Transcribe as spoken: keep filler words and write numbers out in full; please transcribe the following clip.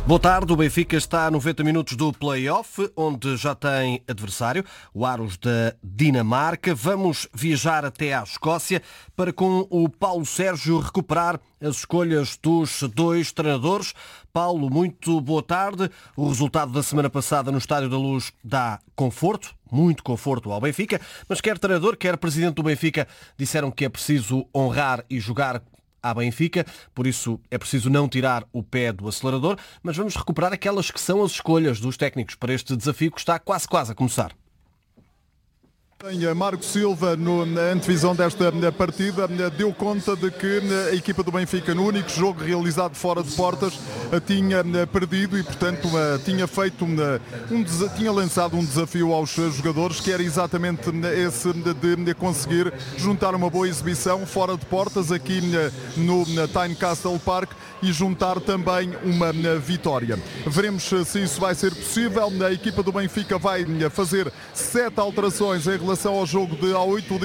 Boa tarde, o Benfica está a noventa minutos do play-off, onde já tem adversário, o Aros da Dinamarca. Vamos viajar até à Escócia para, com o Paulo Sérgio, recuperar as escolhas dos dois treinadores. Paulo, muito boa tarde. O resultado da semana passada no Estádio da Luz dá conforto, muito conforto ao Benfica, mas quer treinador, quer presidente do Benfica disseram que é preciso honrar e jogar à Benfica, por isso é preciso não tirar o pé do acelerador, mas vamos recuperar aquelas que são as escolhas dos técnicos para este desafio que está quase quase a começar. Marco Silva, na antevisão desta partida, deu conta de que a equipa do Benfica, no único jogo realizado fora de portas, tinha perdido e, portanto, tinha feito um, tinha lançado um desafio aos jogadores, que era exatamente esse de conseguir juntar uma boa exibição fora de portas aqui no Tynecastle Park e juntar também uma vitória. Veremos se isso vai ser possível. A equipa do Benfica vai fazer sete alterações em relação ao jogo de há oito dias.